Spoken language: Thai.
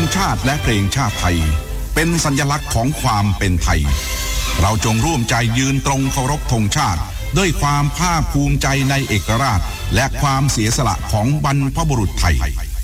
ชาติและเพลงชาติไทยเป็นสัญลักษณ์ของความเป็นไทยเราจงร่วมใจยืนตรงเคารพธงชาติด้วยความภาคภูมิใจในเอกราชและความเสียสละของบรรพบุรุษไทย